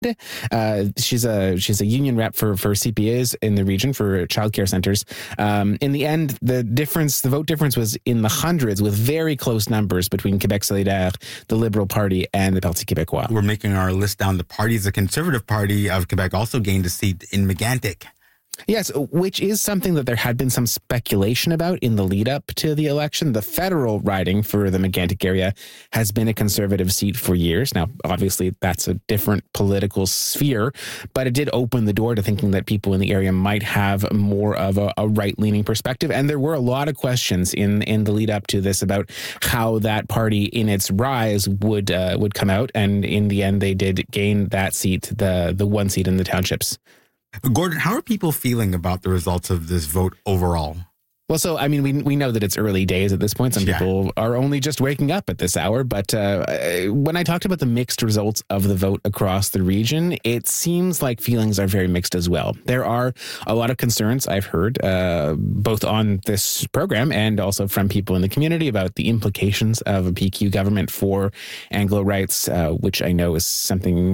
She's a union rep for CPAs in the region for childcare centers. In the end, the vote difference was in the hundreds, with very close numbers between Québec Solidaire, the Liberal Party, and the Parti Québécois. We're making our list down the parties. The Conservative Party of Quebec also gained a seat in Megantic. Yes, which is something that there had been some speculation about in the lead up to the election. The federal riding for the Megantic area has been a Conservative seat for years. Now, obviously, that's a different political sphere, but it did open the door to thinking that people in the area might have more of a right-leaning perspective. And there were a lot of questions in the lead up to this about how that party in its rise would come out. And in the end, they did gain that seat, the one seat in the townships. Gordon, how are people feeling about the results of this vote overall? Well, so, I mean, we know that it's early days at this point. Some people are only just waking up at this hour. But when I talked about the mixed results of the vote across the region, it seems like feelings are very mixed as well. There are a lot of concerns I've heard, both on this program and also from people in the community, about the implications of a PQ government for Anglo rights, which I know is something,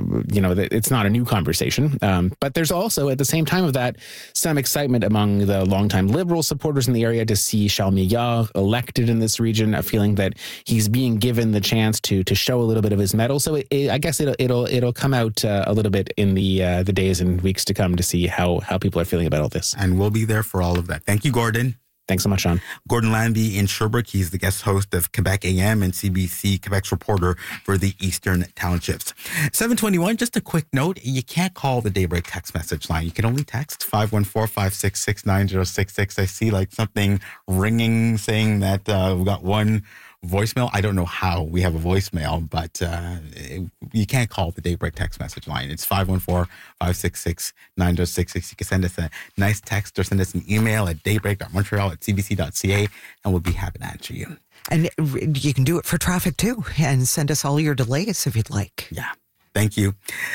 that it's not a new conversation. But there's also, at the same time of that, some excitement among the longtime Liberal supporters in the area to see Charles Milliard elected in this region, a feeling that he's being given the chance to show a little bit of his mettle. So I guess it'll come out a little bit in the days and weeks to come to see how people are feeling about all this. And we'll be there for all of that. Thank you, Gordon. Thanks so much, Sean. Gordon Lambie in Sherbrooke. He's the guest host of Quebec AM and CBC Quebec's reporter for the Eastern Townships. 7:21, just a quick note. You can't call the Daybreak text message line. You can only text 514-566-9066. I see like something ringing saying that we've got one voicemail. I don't know how we have a voicemail, but you can't call the Daybreak text message line. It's 514-566-9066. You can send us a nice text or send us an email at daybreak.montreal@cbc.ca, and we'll be happy to answer you. And you can do it for traffic too, and send us all your delays if you'd like. Yeah. Thank you.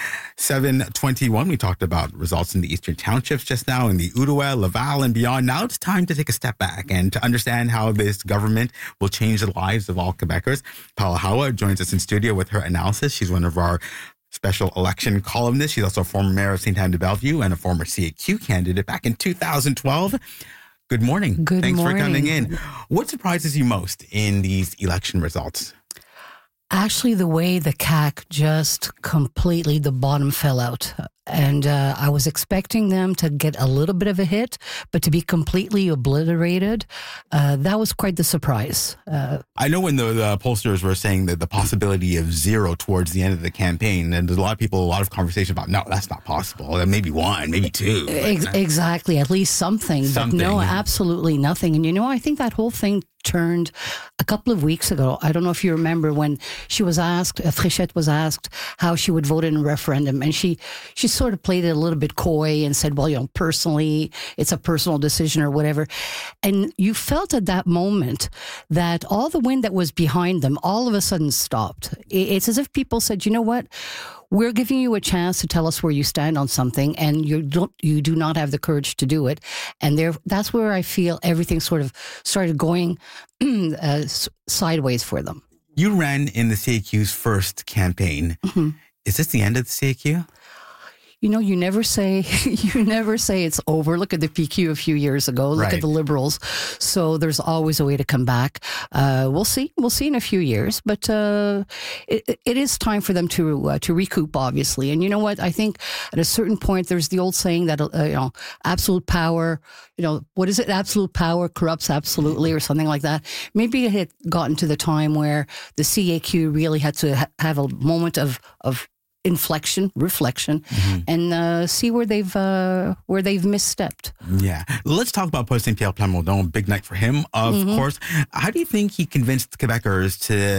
7:21, we talked about results in the Eastern Townships just now, in the Outaouais, Laval, and beyond. Now it's time to take a step back and to understand how this government will change the lives of all Quebecers. Paula Hawa joins us in studio with her analysis. She's one of our special election columnists. She's also a former mayor of St. Anne de Bellevue and a former CAQ candidate back in 2012. Good morning. Thanks for coming in. What surprises you most in these election results? Actually, the way the CAQ just completely, the bottom fell out. And I was expecting them to get a little bit of a hit, but to be completely obliterated, that was quite the surprise. I know when the pollsters were saying that the possibility of zero towards the end of the campaign, and there's a lot of conversation about, no, that's not possible. Maybe one, maybe two. Exactly, at least something. But no, absolutely nothing. And I think that whole thing turned a couple of weeks ago. I don't know if you remember when she was asked, Fréchette was asked how she would vote in a referendum, and she sort of played it a little bit coy and said, well, personally, it's a personal decision or whatever. And you felt at that moment that all the wind that was behind them all of a sudden stopped. It's as if people said, you know what? We're giving you a chance to tell us where you stand on something, and you do not have the courage to do it. And that's where I feel everything sort of started going sideways for them. You ran in the CAQ's first campaign. Mm-hmm. Is this the end of the CAQ? You never say it's over. Look at the PQ a few years ago. Look at the Liberals. So there's always a way to come back. We'll see. We'll see in a few years. But it is time for them to recoup, obviously. And you know what? I think at a certain point, there's the old saying that absolute power. What is it? Absolute power corrupts absolutely, or something like that. Maybe it had gotten to the time where the CAQ really had to have a moment of reflection, and see where they've misstepped. Yeah. Let's talk about Paul Saint-Pierre Plamondon. Big night for him, of course. How do you think he convinced Quebecers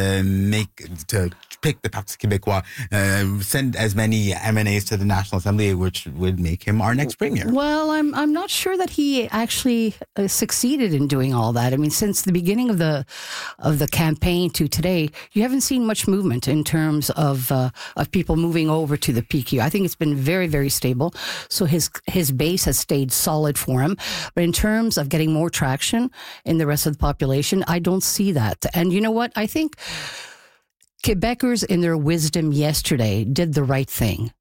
to pick the Parti Québécois, send as many MNAs to the National Assembly, which would make him our next premier? Well, I'm not sure that he actually succeeded in doing all that. I mean, since the beginning of the campaign to today, you haven't seen much movement in terms of people moving over to the PQ. I think it's been very, very stable. So his base has stayed solid for him. But in terms of getting more traction in the rest of the population, I don't see that. And you know what? I think Quebecers, in their wisdom yesterday, did the right thing.